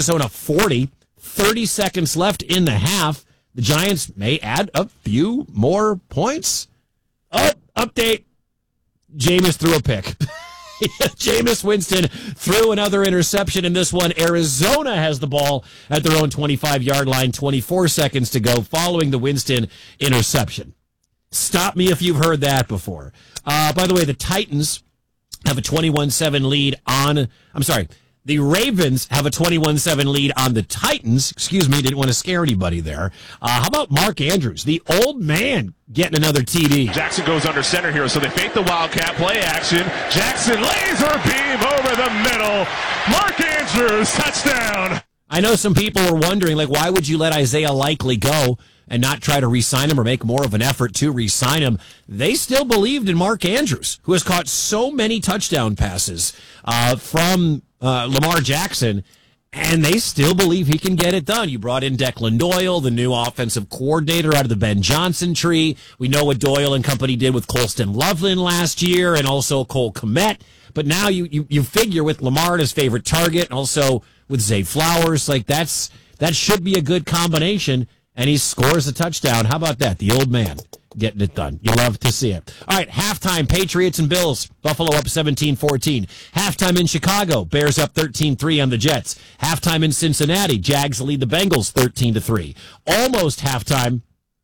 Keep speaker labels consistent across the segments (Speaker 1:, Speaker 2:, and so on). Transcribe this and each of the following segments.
Speaker 1: Arizona 40. 30 seconds left in the half. The Giants may add a few more points. Oh, update. Jameis threw a pick. Jameis Winston threw another interception in this one. Arizona has the ball at their own 25-yard line, 24 seconds to go following the Winston interception. Stop me if you've heard that before. By the way, the Titans have a 21-7 lead on... I'm sorry. The Ravens have a 21-7 lead on the Titans. Excuse me, didn't want to scare anybody there. How about Mark Andrews, the old man, getting another TD?
Speaker 2: Jackson goes under center here, so they fake the Wildcat play action. Jackson laser beam over the middle. Mark Andrews, touchdown.
Speaker 1: I know some people were wondering, like, why would you let Isaiah Likely go and not try to re-sign him or make more of an effort to re-sign him? They still believed in Mark Andrews, who has caught so many touchdown passes from Lamar Jackson, and they still believe he can get it done. You brought in Declan Doyle, the new offensive coordinator out of the Ben Johnson tree. We know what Doyle and company did with Colston Loveland last year and also Cole Kmet. But now you figure with Lamar as favorite target and also with Zay Flowers, like that should be a good combination, and he scores a touchdown. How about that? The old man getting it done. You love to see it. All right, halftime, Patriots and Bills. Buffalo up 17-14. Halftime in Chicago, Bears up 13-3 on the Jets. Halftime in Cincinnati, Jags lead the Bengals 13-3. Almost halftime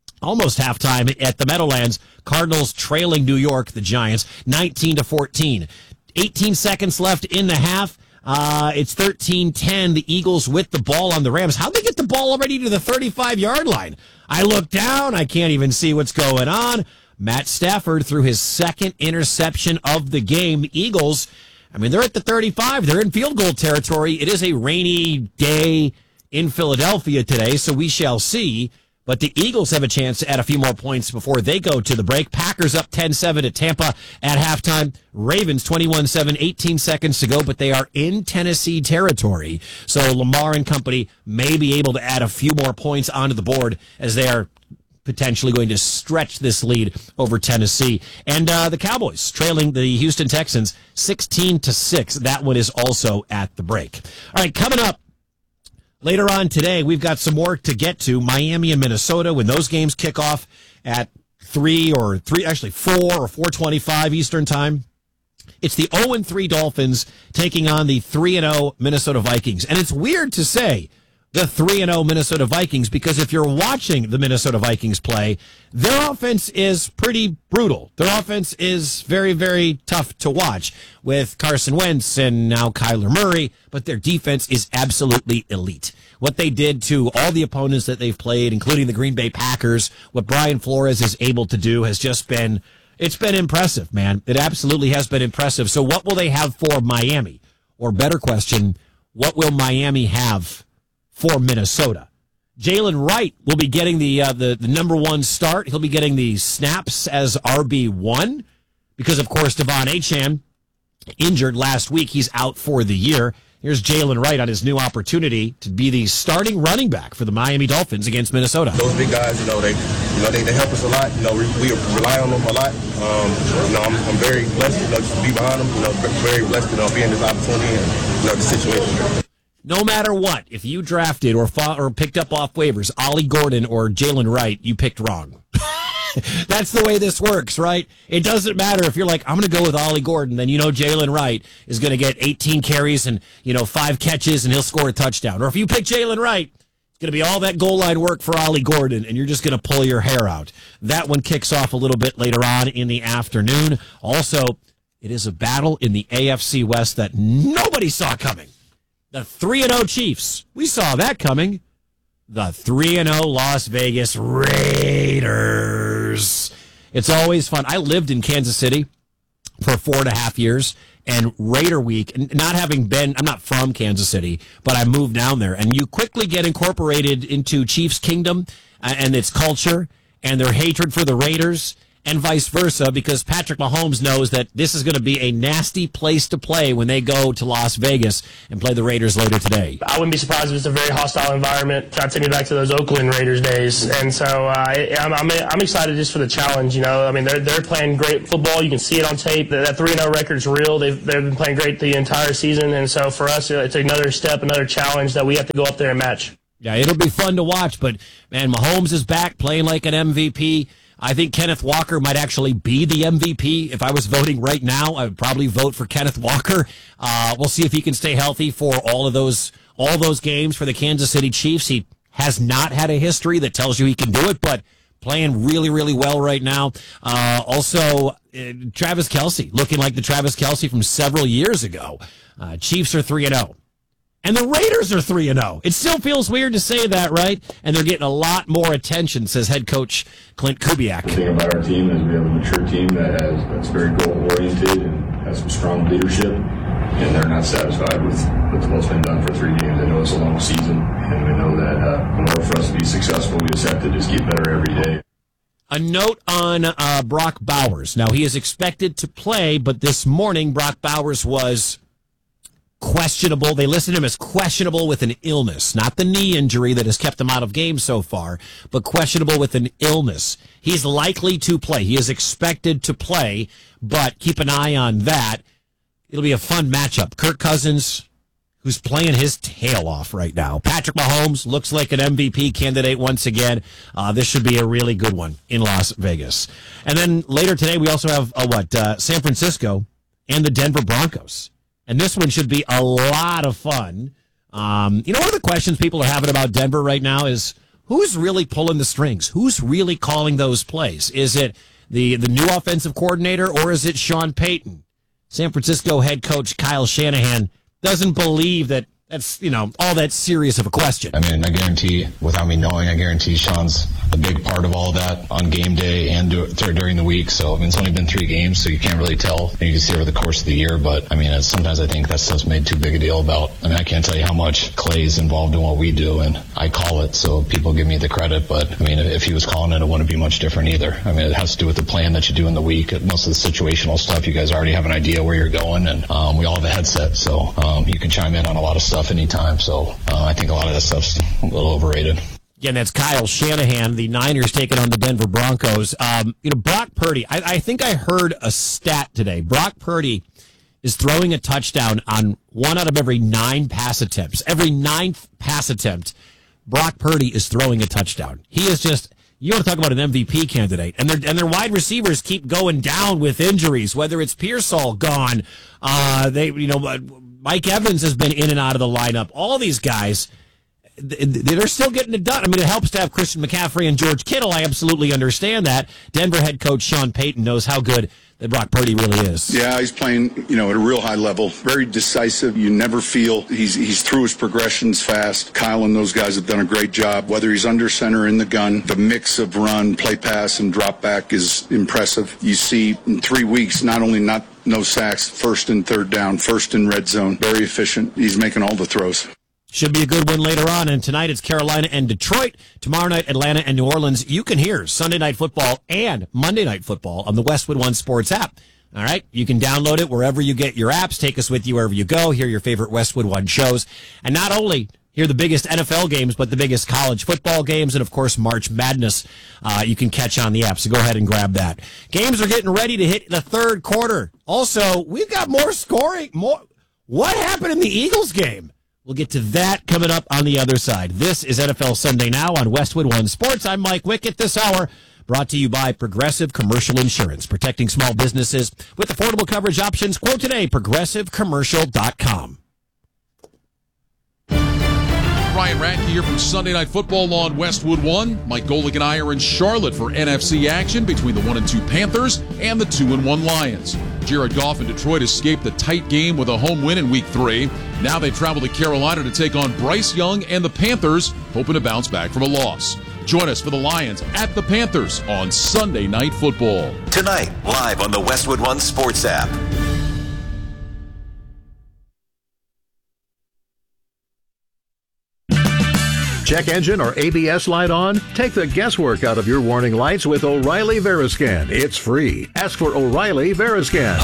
Speaker 1: at the Meadowlands, Cardinals trailing New York, the Giants, 19-14. 18 seconds left in the half. It's 13-10. The Eagles with the ball on the Rams. How'd they get the ball already to the 35-yard line? I look down. I can't even see what's going on. Matt Stafford threw his second interception of the game. Eagles, I mean, they're at the 35. They're in field goal territory. It is a rainy day in Philadelphia today, so we shall see. But the Eagles have a chance to add a few more points before they go to the break. Packers up 10-7 at Tampa at halftime. Ravens 21-7, 18 seconds to go, but they are in Tennessee territory. So Lamar and company may be able to add a few more points onto the board as they are potentially going to stretch this lead over Tennessee. And the Cowboys trailing the Houston Texans 16-6. That one is also at the break. All right, coming up. Later on today, we've got some more to get to. Miami and Minnesota, when those games kick off at 4 or 4:25 Eastern time. It's the 0-3 Dolphins taking on the 3-0 Minnesota Vikings. And it's weird to say the 3-0 Minnesota Vikings because if you're watching the Minnesota Vikings play, their offense is pretty brutal. Their offense is very, very tough to watch with Carson Wentz and now Kyler Murray, but their defense is absolutely elite. What they did to all the opponents that they've played, including the Green Bay Packers, what Brian Flores is able to do has just been, it's been impressive, man. It absolutely has been impressive. So what will they have for Miami? Or better question, what will Miami have for Minnesota? Jalen Wright will be getting the number one start. He'll be getting the snaps as RB1 because, of course, Devon Achane injured last week. He's out for the year. Here's Jalen Wright on his new opportunity to be the starting running back for the Miami Dolphins against Minnesota.
Speaker 3: Those big guys, they help us a lot. We rely on them a lot. I'm very blessed, to be behind them. Very blessed to be in this opportunity and the situation.
Speaker 1: No matter what, if you drafted or picked up off waivers Ollie Gordon or Jalen Wright, you picked wrong. That's the way this works, right? It doesn't matter if you're like, I'm going to go with Ollie Gordon, then Jalen Wright is going to get 18 carries and 5 catches and he'll score a touchdown. Or if you pick Jalen Wright, it's going to be all that goal line work for Ollie Gordon and you're just going to pull your hair out. That one kicks off a little bit later on in the afternoon. Also, it is a battle in the AFC West that nobody saw coming. The 3-0 Chiefs. We saw that coming. The 3-0 Las Vegas Raiders. It's always fun. I lived in Kansas City for 4.5 years, and Raider Week, not having been, I'm not from Kansas City, but I moved down there, and you quickly get incorporated into Chiefs Kingdom and its culture and their hatred for the Raiders. and vice versa, because Patrick Mahomes knows that this is going to be a nasty place to play when they go to Las Vegas and play the Raiders later today.
Speaker 4: I wouldn't be surprised if it's a very hostile environment. Try to take me back to those Oakland Raiders days. And so I'm excited just for the challenge. I mean, they're playing great football. You can see it on tape. That 3-0 record's real. They've been playing great the entire season. And so for us, it's another step, another challenge that we have to go up there and match.
Speaker 1: Yeah, it'll be fun to watch, but, man, Mahomes is back playing like an MVP. I think Kenneth Walker might actually be the MVP. If I was voting right now, I would probably vote for Kenneth Walker. We'll see if he can stay healthy for all those games for the Kansas City Chiefs. He has not had a history that tells you he can do it, but playing really, really well right now. Also, Travis Kelce, looking like the Travis Kelce from several years ago. Chiefs are 3-0. And the Raiders are 3-0. It still feels weird to say that, right? And they're getting a lot more attention, says head coach Clint Kubiak.
Speaker 5: The thing about our team is we have a mature team that's very goal-oriented and has some strong leadership, and they're not satisfied with what's been done for 3 games. They know it's a long season, and we know that in order for us to be successful, we just have to just get better every day.
Speaker 1: A note on Brock Bowers. Now, he is expected to play, but this morning Brock Bowers was questionable. They listed him as questionable with an illness, not the knee injury that has kept him out of games so far, but questionable with an illness. He's likely to play. He is expected to play, but keep an eye on that. It'll be a fun matchup. Kirk Cousins, who's playing his tail off right now. Patrick Mahomes looks like an MVP candidate once again. This should be a really good one in Las Vegas. And then later today, we also have San Francisco and the Denver Broncos. And this one should be a lot of fun. One of the questions people are having about Denver right now is who's really pulling the strings? Who's really calling those plays? Is it the new offensive coordinator, or is it Sean Payton? San Francisco head coach Kyle Shanahan doesn't believe that that's, all that serious of a question.
Speaker 6: I mean, I guarantee, without me knowing, I guarantee Sean's a big part of all of that on game day and during the week. So, I mean, it's only been 3 games, so you can't really tell. And you can see over the course of the year. But, I mean, sometimes I think that stuff's made too big a deal about. I mean, I can't tell you how much Clay's involved in what we do, and I call it, so people give me the credit. But, I mean, if he was calling it, it wouldn't be much different either. I mean, it has to do with the plan that you do in the week. Most of the situational stuff, you guys already have an idea where you're going, and we all have a headset. So you can chime in on a lot of stuff anytime. So I think a lot of that stuff's a little overrated.
Speaker 1: Again, that's Kyle Shanahan, the Niners taking on the Denver Broncos. Brock Purdy, I think I heard a stat today. Brock Purdy is throwing a touchdown on 1 out of every 9 pass attempts. Every 9th pass attempt, Brock Purdy is throwing a touchdown. He is just, you want to talk about an MVP candidate. And their wide receivers keep going down with injuries, whether it's Pearsall gone, Mike Evans has been in and out of the lineup. All these guys, they're still getting it done. I mean, it helps to have Christian McCaffrey and George Kittle. I absolutely understand that. Denver head coach Sean Payton knows how good that Brock Purdy really is.
Speaker 7: Yeah, he's playing, at a real high level. Very decisive. You never feel he's through his progressions fast. Kyle and those guys have done a great job. Whether he's under center, in the gun, the mix of run, play pass, and drop back is impressive. You see in 3 weeks, no sacks, first and third down, first in red zone. Very efficient. He's making all the throws.
Speaker 1: Should be a good one later on. And tonight it's Carolina and Detroit. Tomorrow night, Atlanta and New Orleans. You can hear Sunday Night Football and Monday Night Football on the Westwood One Sports app. All right? You can download it wherever you get your apps. Take us with you wherever you go. Hear your favorite Westwood One shows. And not only hear the biggest NFL games, but the biggest college football games, and, of course, March Madness you can catch on the app. So go ahead and grab that. Games are getting ready to hit the third quarter. Also, we've got more scoring. What happened in the Eagles game? We'll get to that coming up on the other side. This is NFL Sunday Now on Westwood One Sports. I'm Mike Wickett. This hour brought to you by Progressive Commercial Insurance, protecting small businesses with affordable coverage options. Quote today, progressivecommercial.com.
Speaker 8: Ryan Radke here from Sunday Night Football on Westwood One. Mike Golick and I are in Charlotte for NFC action between the 1-2 Panthers and the 2-1 Lions. Jared Goff and Detroit escaped the tight game with a home win in Week 3. Now they travel to Carolina to take on Bryce Young and the Panthers, hoping to bounce back from a loss. Join us for the Lions at the Panthers on Sunday Night Football.
Speaker 9: Tonight, live on the Westwood One Sports app.
Speaker 10: check engine or ABS light on? Take the guesswork out of your warning lights with O'Reilly Veriscan. It's free. Ask for O'Reilly Veriscan.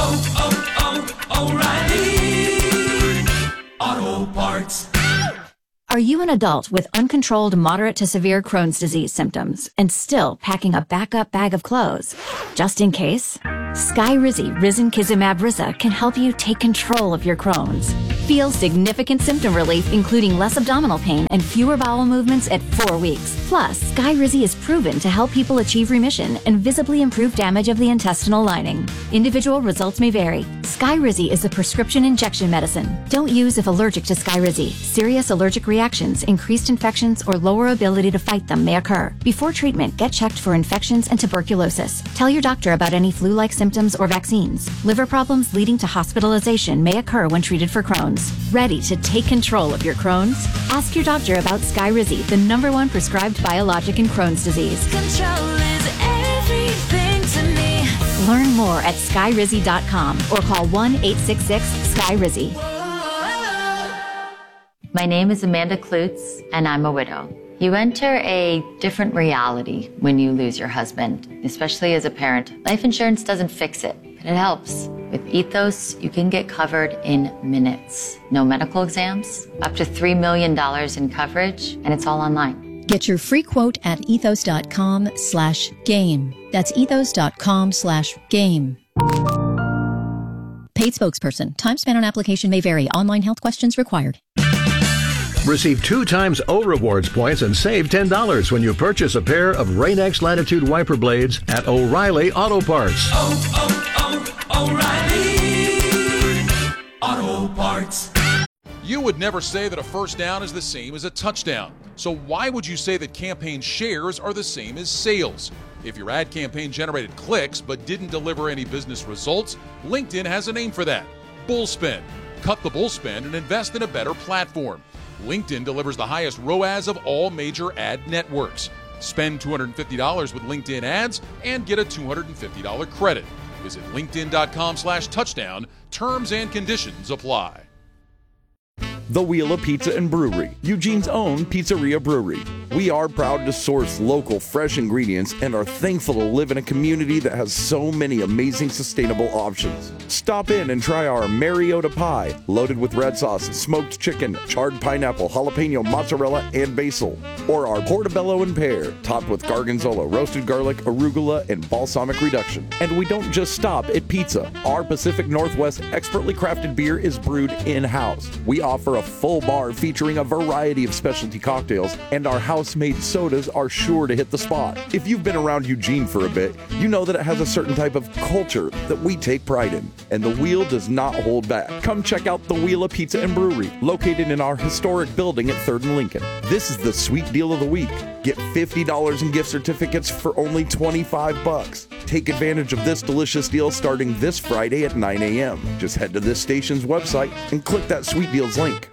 Speaker 11: O'Reilly Auto Parts.
Speaker 12: Are you an adult with uncontrolled moderate to severe Crohn's disease symptoms and still packing a backup bag of clothes? Just in case? Skyrizi Risankizumab Riza can help you take control of your Crohn's. Feel significant symptom relief, including less abdominal pain and fewer bowel movements at 4 weeks. Plus, Skyrizi is proven to help people achieve remission and visibly improve damage of the intestinal lining. Individual results may vary. Skyrizi is a prescription injection medicine. Don't use if allergic to Skyrizi. Serious allergic reactions, increased infections, or lower ability to fight them may occur. Before treatment, get checked for infections and tuberculosis. Tell your doctor about any flu-like symptoms or vaccines. Liver problems leading to hospitalization may occur when treated for Crohn's. Ready to take control of your Crohn's? Ask your doctor about Skyrizi, the #1 prescribed biologic in Crohn's disease.
Speaker 11: Control is everything to me.
Speaker 12: Learn more at skyrizi.com or call 1-866-SKYRIZI.
Speaker 13: My name is Amanda Klutz, and I'm a widow. You enter a different reality when you lose your husband, especially as a parent. Life insurance doesn't fix it, but it helps. With Ethos, you can get covered in minutes. No medical exams, up to $3 million in coverage, and it's all online.
Speaker 14: Get your free quote at ethos.com/game. That's ethos.com/game. Paid spokesperson. Time spent on application may vary. Online health questions required.
Speaker 10: Receive 2 times O Rewards points and save $10 when you purchase a pair of Rain-X Latitude wiper blades at O'Reilly Auto Parts.
Speaker 11: O'Reilly Auto Parts.
Speaker 8: You would never say that a first down is the same as a touchdown. So why would you say that campaign shares are the same as sales? If your ad campaign generated clicks but didn't deliver any business results, LinkedIn has a name for that: bullspend. Cut the bullspend and invest in a better platform. LinkedIn delivers the highest ROAS of all major ad networks. Spend $250 with LinkedIn ads and get a $250 credit. Visit linkedin.com/touchdown. Terms and conditions apply.
Speaker 15: The Wheel of Pizza and Brewery, Eugene's own pizzeria brewery. We are proud to source local, fresh ingredients and are thankful to live in a community that has so many amazing sustainable options. Stop in and try our Mariota pie, loaded with red sauce, smoked chicken, charred pineapple, jalapeno, mozzarella, and basil. Or our portobello and pear, topped with gargonzola, roasted garlic, arugula, and balsamic reduction. And we don't just stop at pizza. Our Pacific Northwest expertly crafted beer is brewed in-house. We offer a full bar featuring a variety of specialty cocktails, and our house-made sodas are sure to hit the spot. If you've been around Eugene for a bit, you know that it has a certain type of culture that we take pride in, and the Wheel does not hold back. Come check out the Wheel of Pizza and Brewery, located in our historic building at 3rd and Lincoln. This is the sweet deal of the week. Get $50 in gift certificates for only $25. Take advantage of this delicious deal starting this Friday at 9 a.m. Just head to this station's website and click that Sweet Deals link.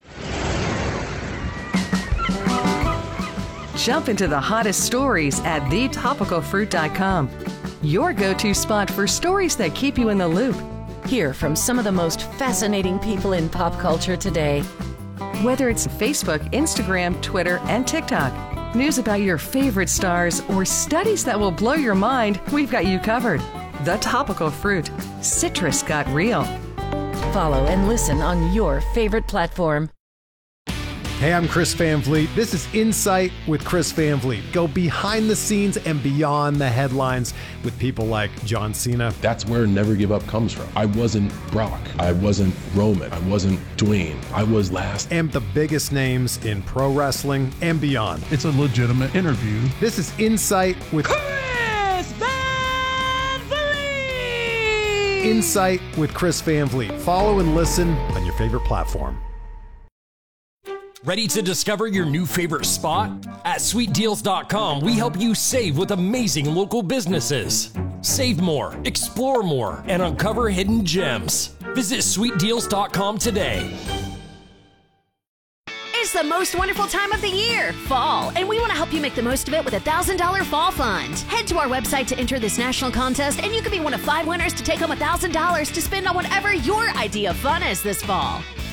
Speaker 16: Jump into the hottest stories at thetopicalfruit.com. Your go-to spot for stories that keep you in the loop.
Speaker 17: Hear from some of the most fascinating people in pop culture today.
Speaker 16: Whether it's Facebook, Instagram, Twitter, and TikTok, news about your favorite stars, or studies that will blow your mind, we've got you covered. The Topical Fruit. Citrus got real.
Speaker 17: Follow and listen on your favorite platform.
Speaker 18: Hey, I'm Chris Van Vliet. This is Insight with Chris Van Vliet. Go behind the scenes and beyond the headlines with people like John Cena.
Speaker 19: That's where Never Give Up comes from. I wasn't Brock. I wasn't Roman. I wasn't Dwayne. I was last.
Speaker 18: And the biggest names in pro wrestling and beyond.
Speaker 20: It's a legitimate interview.
Speaker 18: This is Insight with
Speaker 11: Chris Van Vliet.
Speaker 18: Insight with Chris Van Vliet. Follow and listen on your favorite platform.
Speaker 21: Ready to discover your new favorite spot? At sweetdeals.com, we help you save with amazing local businesses. Save more, explore more, and uncover hidden gems. Visit sweetdeals.com today.
Speaker 22: It's the most wonderful time of the year, fall, and we want to help you make the most of it with a $1,000 fall fund. Head to our website to enter this national contest, and you could be one of 5 winners to take home $1,000 to spend on whatever your idea of fun is this fall.